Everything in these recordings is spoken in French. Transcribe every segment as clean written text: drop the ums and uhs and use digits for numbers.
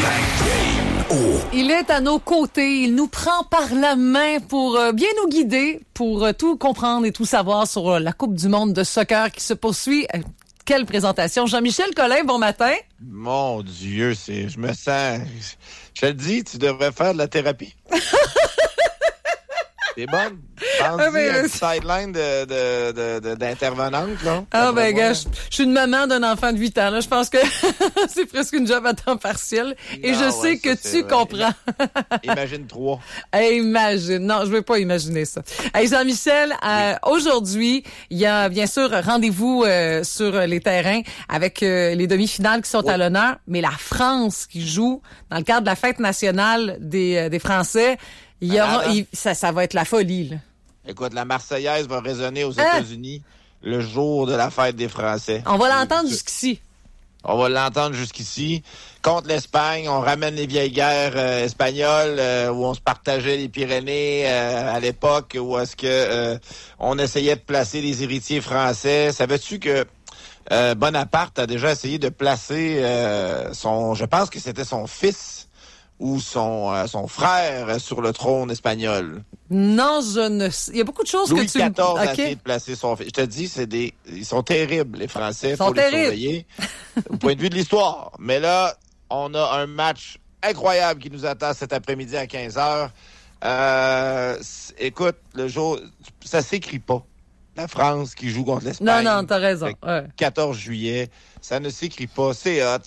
Il est à nos côtés, il nous prend par la main pour bien nous guider, pour tout comprendre et tout savoir sur la Coupe du monde de soccer qui se poursuit. Quelle présentation. Jean-Michel Collin, bon matin. Mon Dieu, je me sens... Je te le dis, tu devrais faire de la thérapie. C'est bonne. Pense-y à une sideline d'intervenante, là. Ah, ben, gars, je suis une maman d'un enfant de 8 ans, là. Je pense que c'est presque une job à temps partiel. Et je sais que tu comprends. Imagine 3. Imagine. Non, je veux pas imaginer ça. Hey, Jean-Michel, aujourd'hui, il y a bien sûr rendez-vous sur les terrains avec les demi-finales qui sont à l'honneur. Mais la France qui joue dans le cadre de la fête nationale des Français, ça va être la folie, là. Écoute, la Marseillaise va résonner aux États-Unis le jour de la fête des Français. On va l'entendre jusqu'ici. On va l'entendre jusqu'ici. Contre l'Espagne, on ramène les vieilles guerres espagnoles où on se partageait les Pyrénées à l'époque, où est-ce que on essayait de placer les héritiers français. Savais-tu que Bonaparte a déjà essayé de placer je pense que c'était son fils ou son frère sur le trône espagnol? Non, il y a beaucoup de choses Louis que tu... Louis XIV a essayé de placer son fils. Je te dis, ils sont terribles, les Français. Faut les surveiller au point de vue de l'histoire. Mais là, on a un match incroyable qui nous attend cet après-midi à 15h. Écoute, le jour, ça s'écrit pas. La France qui joue contre l'Espagne. Non, t'as raison. Le 14 juillet, ça ne s'écrit pas. C'est hot,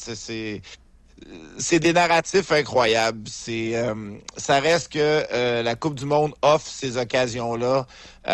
c'est des narratifs incroyables. Ça reste que la Coupe du monde offre ces occasions-là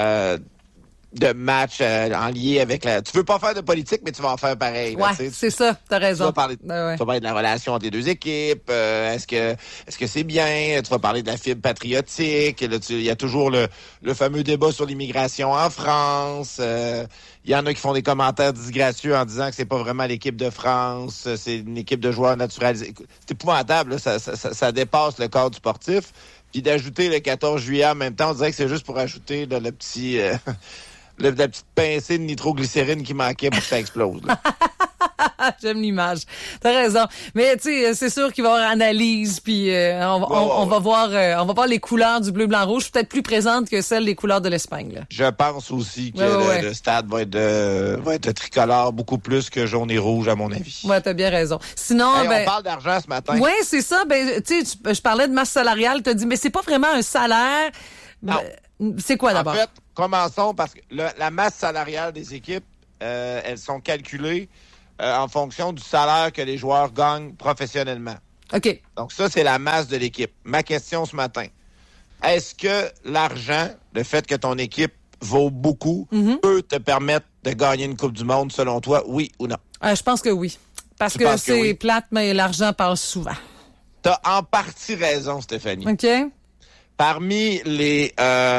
de matchs en lien avec la... Tu veux pas faire de politique, mais tu vas en faire pareil. Ouais, c'est ça, t'as raison. Tu vas parler de la relation entre les deux équipes. Est-ce que c'est bien? Tu vas parler de la fibre patriotique. Il y a toujours le fameux débat sur l'immigration en France. Il y en a qui font des commentaires disgracieux en disant que c'est pas vraiment l'équipe de France, c'est une équipe de joueurs naturalisés. C'est épouvantable, là, ça dépasse le cadre sportif. Puis d'ajouter le 14 juillet en même temps, on dirait que c'est juste pour ajouter le petit... la petite pincée de nitroglycérine qui manquait pour que ça explose. Là. J'aime l'image. T'as raison. Mais tu sais, c'est sûr qu'il va y avoir analyse, puis on va voir les couleurs du bleu, blanc, rouge, peut-être plus présentes que celles des couleurs de l'Espagne. Là. Je pense aussi que le stade va être tricolore beaucoup plus que jaune et rouge, à mon avis. Ouais, t'as bien raison. Sinon, on parle d'argent ce matin. Ouais, c'est ça. Ben, tu sais, je parlais de masse salariale. T'as dit, mais c'est pas vraiment un salaire. Non. C'est quoi d'abord? En fait, commençons parce que la masse salariale des équipes, elles sont calculées en fonction du salaire que les joueurs gagnent professionnellement. OK. Donc ça, c'est la masse de l'équipe. Ma question ce matin, est-ce que l'argent, le fait que ton équipe vaut beaucoup, peut te permettre de gagner une Coupe du monde, selon toi, oui ou non? Je pense que oui. Parce que c'est plate, mais l'argent parle souvent. T'as en partie raison, Stéphanie. OK. Parmi les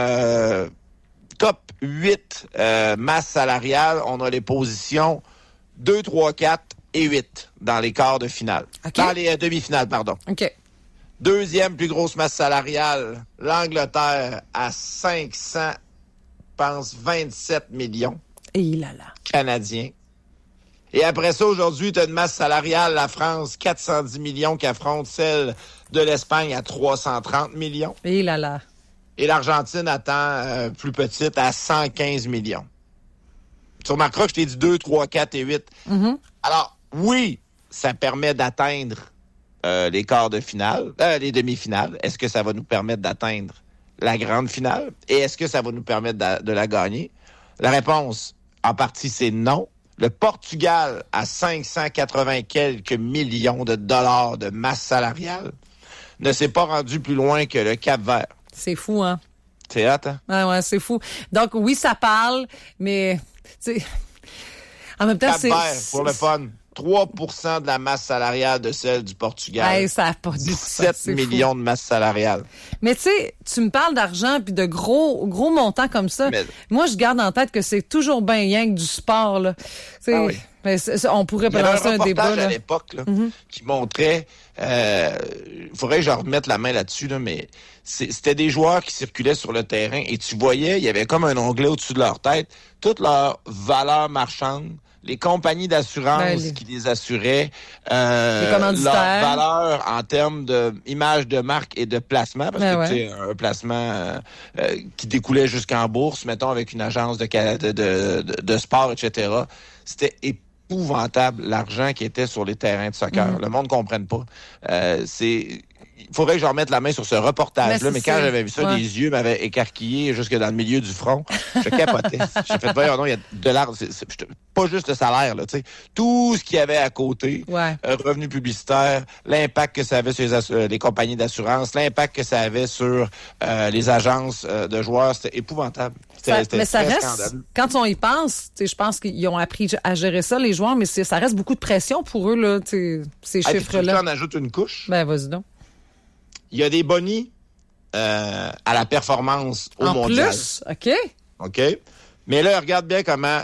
top 8 masses salariales, on a les positions 2, 3, 4 et 8 dans les quarts de finale. Okay. Dans les demi-finales, pardon. OK. Deuxième plus grosse masse salariale, l'Angleterre à 500, je pense, 27 millions canadiens. Et après ça, aujourd'hui, tu as une masse salariale, la France, 410 millions qui affronte celle de l'Espagne à 330 millions. Et l'Argentine attend plus petite à 115 millions. Tu remarqueras que je t'ai dit 2, 3, 4 et 8. Mm-hmm. Alors, oui, ça permet d'atteindre les quarts de finale, les demi-finales. Est-ce que ça va nous permettre d'atteindre la grande finale? Et est-ce que ça va nous permettre de la gagner? La réponse, en partie, c'est non. Le Portugal a 580 quelques millions de dollars de masse salariale ne s'est pas rendu plus loin que le Cap-Vert. C'est fou, hein? C'est hot, hein? Ouais, c'est fou. Donc, oui, ça parle, mais, tu sais, en même temps, Cap-Vert, pour le fun, 3% de la masse salariale de celle du Portugal. Hey, ça a pas du 17 millions de masse salariale. Mais tu sais, tu me parles d'argent puis de gros montants comme ça. Mais... Moi, je garde en tête que c'est toujours bien rien que du sport, là. Ah oui. Mais on pourrait lancer un débat. Il y avait un reportage à l'époque là, qui montrait... Il faudrait que je remette la main là-dessus, là, mais c'était des joueurs qui circulaient sur le terrain et tu voyais, il y avait comme un onglet au-dessus de leur tête, toute leur valeur marchande les compagnies d'assurance qui les assuraient, leur valeur en termes d'image de marque et de placement, parce que c'est un placement qui découlait jusqu'en bourse, mettons, avec une agence de sport, etc. C'était épouvantable, l'argent qui était sur les terrains de soccer. Le monde ne comprenne pas. Il faudrait que je remette la main sur ce reportage-là, mais quand j'avais vu ça, les yeux m'avaient écarquillé jusque dans le milieu du front. Je capotais. J'ai fait, voyons, non, il y a de l'art. Pas juste le salaire, là, tu sais. Tout ce qu'il y avait à côté, revenus publicitaires, l'impact que ça avait sur les compagnies d'assurance, l'impact que ça avait sur les agences de joueurs, c'était épouvantable. Mais ça reste, scandaleux. Quand on y pense, je pense qu'ils ont appris à gérer ça, les joueurs, mais ça reste beaucoup de pression pour eux, là, ces chiffres-là. Tu en ajoutes une couche. Ben, vas-y donc. Il y a des bonnies à la performance au mondial. En plus? OK. Mais là, regarde bien comment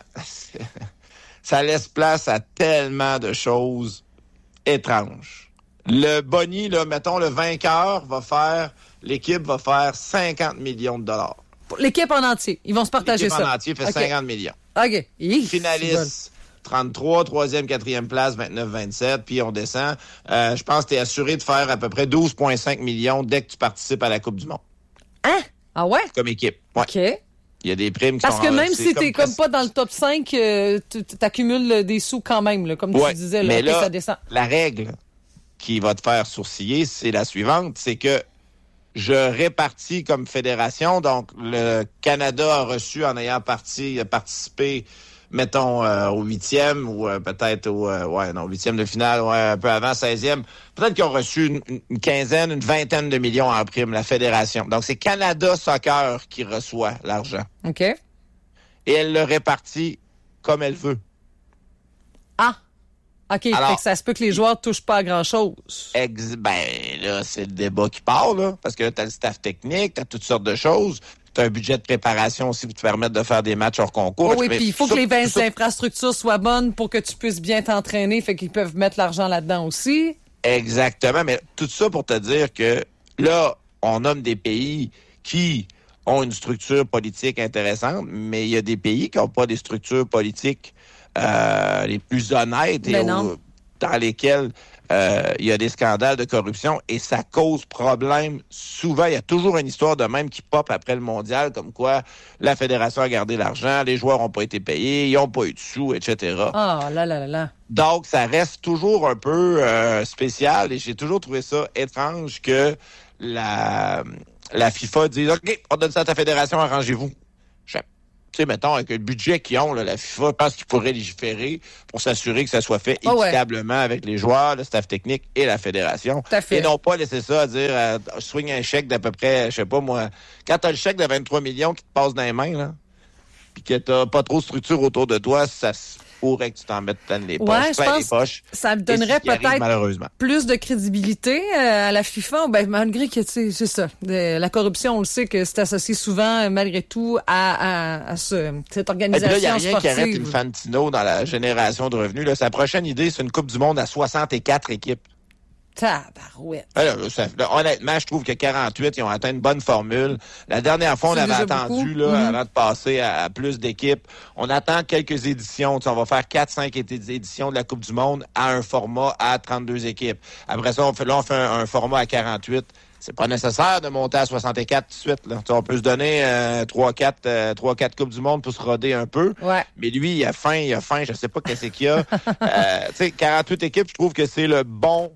ça laisse place à tellement de choses étranges. Le boni, là, mettons, le vainqueur l'équipe va faire 50 millions de dollars. L'équipe en entier. Ils vont se partager ça. L'équipe en entier fait 50 millions. OK. Finaliste. 33, 3e, 4e place, 29, 27, puis on descend. Je pense que tu es assuré de faire à peu près 12,5 millions dès que tu participes à la Coupe du Monde. Hein? Ah ouais? Comme équipe. Ouais. OK. Il y a des primes qui sont... Parce que même si t'es comme pas dans le top 5, tu accumules des sous quand même, là, comme tu disais. Là, mais là, ça descend. La règle qui va te faire sourciller, c'est la suivante, c'est que je répartis comme fédération, donc le Canada a reçu en ayant participé mettons, au 8e ou peut-être au 8e de finale, un peu avant, 16e. Peut-être qu'ils ont reçu une quinzaine, une vingtaine de millions en prime, la fédération. Donc, c'est Canada Soccer qui reçoit l'argent. OK. Et elle le répartit comme elle veut. Ah! OK, alors, fait que ça se peut que les joueurs touchent pas à grand-chose. Là, c'est le débat qui part, là, parce que t'as le staff technique, t'as toutes sortes de choses. Tu as un budget de préparation aussi pour te permettre de faire des matchs hors concours. Oui, puis il faut que les infrastructures soient bonnes pour que tu puisses bien t'entraîner, fait qu'ils peuvent mettre l'argent là-dedans aussi. Exactement, mais tout ça pour te dire que là, on nomme des pays qui ont une structure politique intéressante, mais il y a des pays qui n'ont pas des structures politiques les plus honnêtes et dans lesquelles il y a des scandales de corruption et ça cause problème. Souvent, il y a toujours une histoire de même qui pop après le mondial, comme quoi la fédération a gardé l'argent, les joueurs n'ont pas été payés, ils n'ont pas eu de sous, etc. Ah, là. Donc, ça reste toujours un peu spécial et j'ai toujours trouvé ça étrange que la FIFA dise « OK, on donne ça à ta fédération, arrangez-vous. » Tu sais, mettons, avec le budget qu'ils ont, là, la FIFA, je pense qu'ils pourraient légiférer pour s'assurer que ça soit fait équitablement avec les joueurs, le staff technique et la fédération. Tout à fait. Et non pas laisser ça à dire, swing un chèque d'à peu près, je sais pas moi, quand t'as le chèque de 23 millions qui te passe dans les mains, là, puis que t'as pas trop de structure autour de toi, ça pourrait que tu t'en mettes plein les poches. Ça me donnerait peut-être plus de crédibilité à la FIFA, malgré que, c'est ça. La corruption, on le sait que c'est associé souvent, malgré tout, à cette organisation sportive. Il n'y a rien qui arrête Infantino dans la génération de revenus. Là, sa prochaine idée, c'est une Coupe du Monde à 64 équipes. Tabarouette. Alors, honnêtement, je trouve que 48, ils ont atteint une bonne formule. La dernière fois, on avait attendu avant de passer à plus d'équipes. On attend quelques éditions. On va faire 4-5 éditions de la Coupe du Monde à un format à 32 équipes. Après ça, on fait un format à 48. C'est pas nécessaire de monter à 64 tout de suite. Là. On peut se donner 3-4 Coupes du Monde pour se roder un peu. Ouais. Mais lui, il a faim, je sais pas qu'est-ce qu'il y a. 48 équipes, je trouve que c'est le bon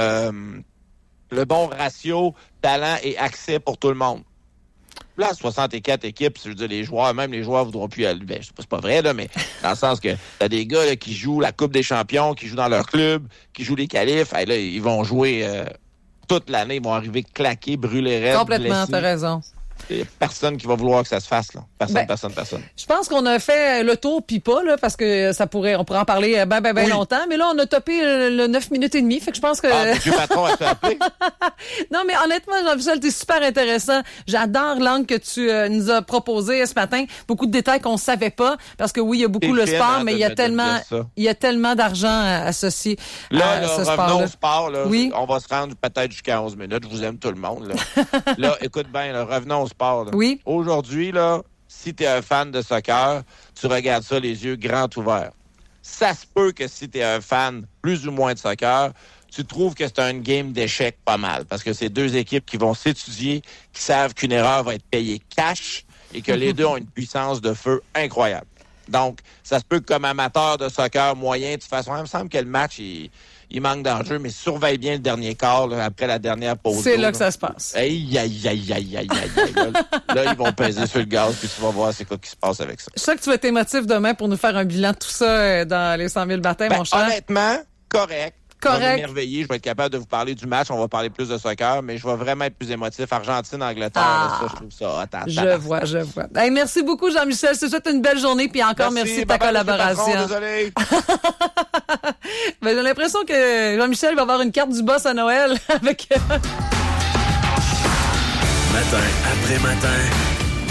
ratio talent et accès pour tout le monde. Là, 64 équipes, je veux dire, les joueurs voudront plus aller. C'est pas vrai, là, mais dans le sens que t'as des gars là, qui jouent la Coupe des champions, qui jouent dans leur club, qui jouent les qualifs. Là, ils vont jouer toute l'année, ils vont arriver claqués, brûlés raides. Complètement, t'as raison. Il n'y a personne qui va vouloir que ça se fasse, là. Personne. Je pense qu'on a fait le tour puis pas, là, parce que on pourrait en parler longtemps. Mais là, on a topé le 9 minutes et demie. Fait que je pense que... Monsieur Patron a fait appeler. Non, mais honnêtement, Jean-Michel, t'es super intéressant. J'adore l'angle que tu nous as proposé ce matin. Beaucoup de détails qu'on savait pas. Parce que oui, il y a beaucoup le sport, mais il y a tellement d'argent associé à ce sport-là. Revenons au sport, là. Oui. On va se rendre peut-être jusqu'à 11 minutes. Je vous aime tout le monde, là. Là, écoute bien, là, revenons au sport, là. Oui. Aujourd'hui, là, si tu es un fan de soccer, tu regardes ça les yeux grands ouverts. ça se peut que si tu es un fan plus ou moins de soccer, tu trouves que c'est un game d'échecs pas mal. Parce que c'est deux équipes qui vont s'étudier, qui savent qu'une erreur va être payée cash et que les deux ont une puissance de feu incroyable. Donc, ça se peut que comme amateur de soccer moyen, de toute façon, il me semble que le match, il manque d'enjeu, mais surveille bien le dernier quart, là, après la dernière pause. C'est là que ça se passe. Aïe. Là, ils vont peser sur le gaz, puis tu vas voir c'est quoi qui se passe avec ça. Je sais que tu vas être émotif demain pour nous faire un bilan de tout ça dans les 100 000 baptêmes, mon cher. Honnêtement, correct. Je vais Correct. m'émerveiller. Je vais être capable de vous parler du match. On va parler plus de soccer, mais je vais vraiment être plus émotif. Argentine, Angleterre, là, ça, je trouve ça hot. Je vois. Hey, merci beaucoup, Jean-Michel. Je te souhaite une belle journée, puis encore merci de ta collaboration. Désolé. Ben, j'ai l'impression que Jean-Michel va avoir une carte du boss à Noël avec... Matin après matin.